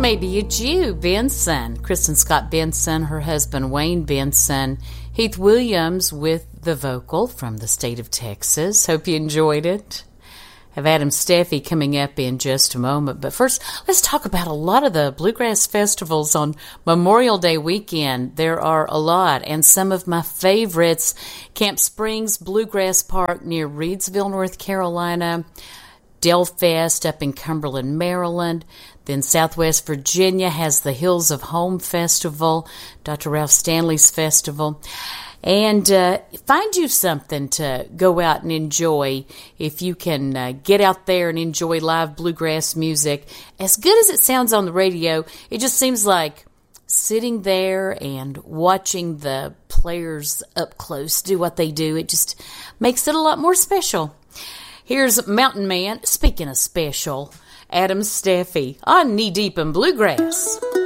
maybe it's you, Benson. Kristen Scott Benson, her husband Wayne Benson, Heath Williams with the vocal from the state of Texas. Hope you enjoyed it. Have Adam Steffi coming up in just a moment. But first, let's talk about a lot of the bluegrass festivals on Memorial Day weekend. There are a lot, and some of my favorites. Camp Springs Bluegrass Park near Reidsville, North Carolina. Del Fest up in Cumberland, Maryland. Then Southwest Virginia has the Hills of Home Festival, Dr. Ralph Stanley's festival. And find you something to go out and enjoy if you can get out there and enjoy live bluegrass music. As good as it sounds on the radio, it just seems like sitting there and watching the players up close do what they do. It just makes it a lot more special. Here's Mountain Man, speaking of special, Adam Steffi on Knee Deep in Bluegrass.